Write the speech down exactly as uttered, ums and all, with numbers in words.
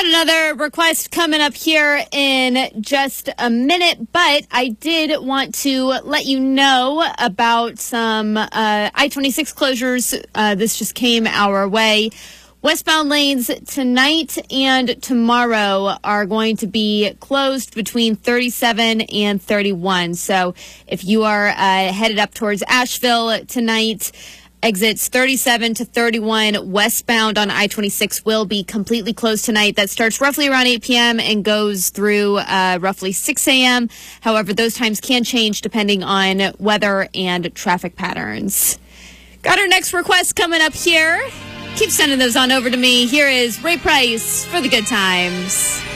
Got another request coming up here in just a minute, but I did want to let you know about some uh, I twenty-six closures. Uh, this just came our way. Westbound lanes tonight and tomorrow are going to be closed between thirty-seven and thirty-one. So if you are uh, headed up towards Asheville tonight, exits thirty-seven to thirty-one westbound on I twenty-six will be completely closed tonight. That starts roughly around eight p.m. and goes through uh, roughly six a.m. However, those times can change depending on weather and traffic patterns. Got our next request coming up here. Keep sending those on over to me. Here is Ray Price for the Good Times.